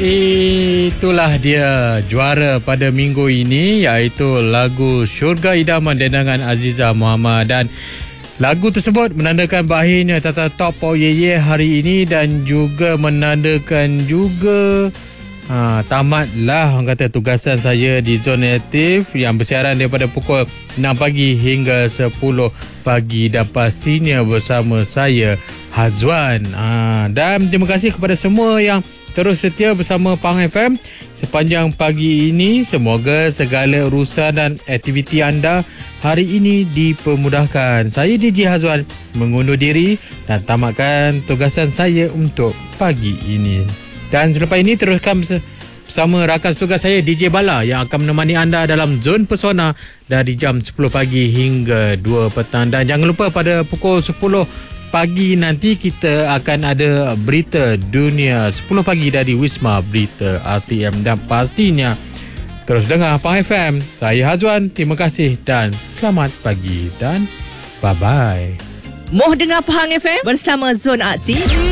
Itulah dia juara pada minggu ini, iaitu lagu Syurga Idaman dendangan Aziza Muhammad. Dan lagu tersebut menandakan berakhirnya Tata Talk Pop Ye Ye hari ini, dan juga menandakan juga tamatlah orang kata tugasan saya di Zona Aktif yang bersiaran daripada pukul 6 pagi hingga 10 pagi, dan pastinya bersama saya Hazwan. Dan terima kasih kepada semua yang terus setia bersama Pahang FM sepanjang pagi ini. Semoga segala urusan dan aktiviti anda hari ini dipermudahkan. Saya DJ Hazwan mengundur diri dan tamatkan tugasan saya untuk pagi ini. Dan selepas ini teruskan bersama rakan tugas saya DJ Bala yang akan menemani anda dalam Zon Pesona dari jam 10 pagi hingga 2 petang. Dan jangan lupa pada pukul 10 pagi nanti kita akan ada berita dunia 10 pagi dari Wisma Berita RTM. Dan pastinya terus dengar Pahang FM. Saya Hazwan, terima kasih dan selamat pagi dan bye-bye. Moh dengar Pahang FM bersama Zon Aktif.